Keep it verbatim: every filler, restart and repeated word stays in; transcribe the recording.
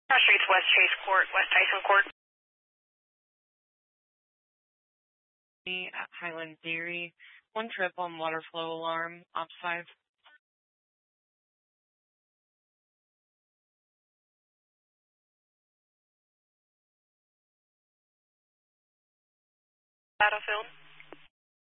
Cross Streets, West Chase Court, West Tyson Court. At Highland Dairy, one trip on water flow alarm, ops five. Battlefield.